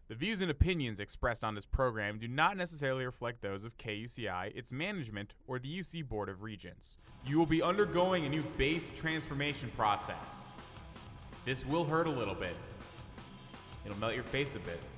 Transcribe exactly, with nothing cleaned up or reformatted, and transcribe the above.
The views and opinions expressed on this program do not necessarily reflect those of K U C I, its management, or the U C Board of Regents. You will be undergoing a new base transformation process. This will hurt a little bit. It'll melt your face a bit.